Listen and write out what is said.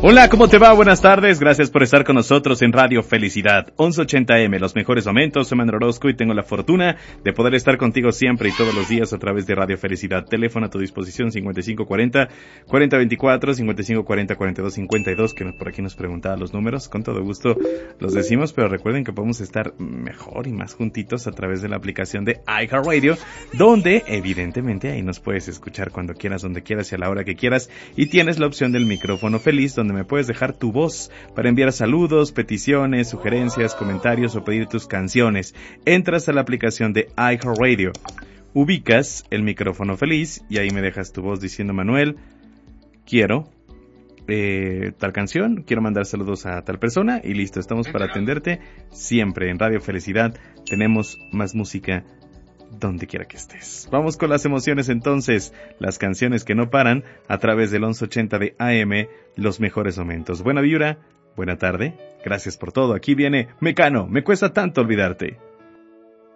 Hola, ¿cómo te va? Buenas tardes, gracias por estar con nosotros en Radio Felicidad 1180M, los mejores momentos. Soy Manuel Orozco y tengo la fortuna de poder estar contigo siempre y todos los días a través de Radio Felicidad. Teléfono a tu disposición 5540-4024, 5540-4252, que por aquí nos preguntaba los números. Con todo gusto los decimos, pero recuerden que podemos estar mejor y más juntitos a través de la aplicación de iHeartRadio, donde evidentemente ahí nos puedes escuchar cuando quieras, donde quieras y a la hora que quieras, y tienes la opción del micrófono feliz, donde me puedes dejar tu voz para enviar saludos, peticiones, sugerencias, comentarios o pedir tus canciones. Entras a la aplicación de iHeartRadio, ubicas el micrófono feliz y ahí me dejas tu voz diciendo: Manuel, quiero tal canción, quiero mandar saludos a tal persona, y listo, estamos para atenderte siempre. En Radio Felicidad tenemos más música donde quiera que estés. Vamos con las emociones entonces, las canciones que no paran a través del 1180 de AM, los mejores momentos. Buena vibra, buena tarde, gracias por todo. Aquí viene Mecano, me cuesta tanto olvidarte.